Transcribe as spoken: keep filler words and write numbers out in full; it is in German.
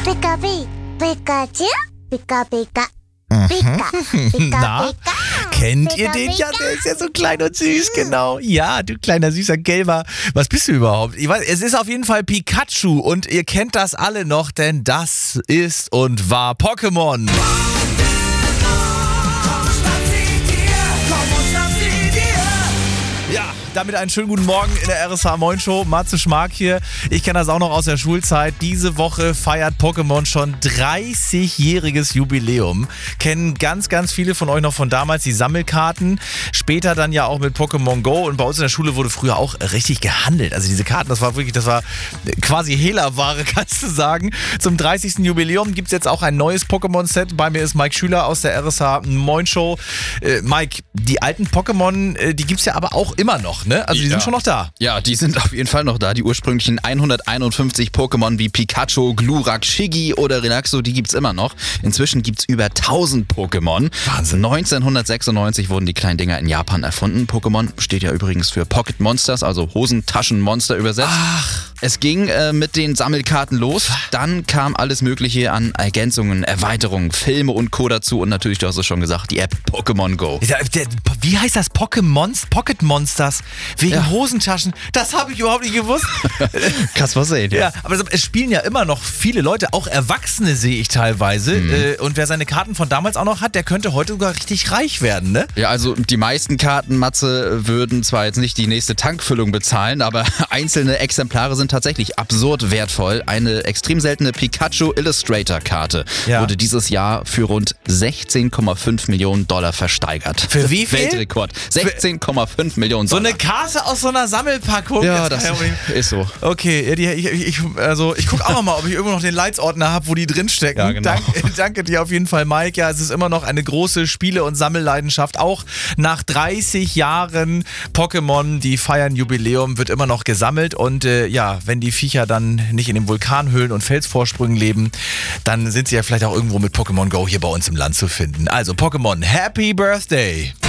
Pika, Pikachu, Pika, Pika. Mhm. Pika, Pika, Na, Pika. kennt ihr Pika, den? Ja, Pika. der ist ja so klein und süß, genau. Ja, du kleiner süßer Gelber. Was bist du überhaupt? Ich weiß, es ist auf jeden Fall Pikachu und ihr kennt das alle noch, denn das ist und war Pokémon. Ja, damit einen schönen guten Morgen in der R S H Moin Show. Matze Schmark hier. Ich kenne das auch noch aus der Schulzeit. Diese Woche feiert Pokémon schon dreißigjähriges Jubiläum. Kennen ganz, ganz viele von euch noch von damals die Sammelkarten. Später dann ja auch mit Pokémon Go. Und bei uns in der Schule wurde früher auch richtig gehandelt. Also diese Karten, das war wirklich, das war quasi Hehlerware, kannst du sagen. Zum dreißigsten Jubiläum gibt es jetzt auch ein neues Pokémon-Set. Bei mir ist Mike Schüler aus der R S H Moin Show. Äh, Mike, die alten Pokémon, äh, die gibt es ja aber auch immer noch, ne? Also die Ja. sind schon noch da. Ja, die sind auf jeden Fall noch da. Die ursprünglichen hunderteinundfünfzig Pokémon wie Pikachu, Glurak, Shiggy oder Relaxo, die gibt's immer noch. Inzwischen gibt's über tausend Pokémon. Wahnsinn. neunzehnhundertsechsundneunzig wurden die kleinen Dinger in Japan erfunden. Pokémon steht ja übrigens für Pocket Monsters, also Hosentaschenmonster übersetzt. Ach. Es ging äh, mit den Sammelkarten los. Dann kam alles Mögliche an Ergänzungen, Erweiterungen, Filme und Co. dazu. Und natürlich, du hast es schon gesagt, die App Pokémon Go. Der, der, wie heißt das? Pokémons? Pocket Monsters? Wegen Ja. Hosentaschen? Das habe ich überhaupt nicht gewusst. Kannst was sehen, Ja, aber es spielen ja immer noch viele Leute, auch Erwachsene sehe ich teilweise. Mhm. Äh, Und wer seine Karten von damals auch noch hat, der könnte heute sogar richtig reich werden, ne? Ja, also die meisten Karten, Matze, würden zwar jetzt nicht die nächste Tankfüllung bezahlen, aber einzelne Exemplare sind tatsächlich absurd wertvoll. Eine extrem seltene Pikachu Illustrator Karte Ja. wurde dieses Jahr für rund sechzehn Komma fünf Millionen Dollar versteigert. Für wie viel? Weltrekord. sechzehn Komma fünf Millionen So Dollar. eine Karte aus so einer Sammelpackung. ja, Das das kann ja wohl nicht- ist so. Okay, die, ich, ich, also ich gucke auch noch mal, ob ich irgendwo noch den Leitsordner habe, wo die drinstecken. Ja, genau. Dank, danke dir auf jeden Fall, Mike. Ja, es ist immer noch eine große Spiele- und Sammelleidenschaft. Auch nach dreißig Jahren Pokémon, die feiern Jubiläum, wird immer noch gesammelt. Und äh, ja, wenn die Viecher dann nicht in den Vulkanhöhlen und Felsvorsprüngen leben, dann sind sie ja vielleicht auch irgendwo mit Pokémon Go hier bei uns im Land zu finden. Also Pokémon, Happy Birthday!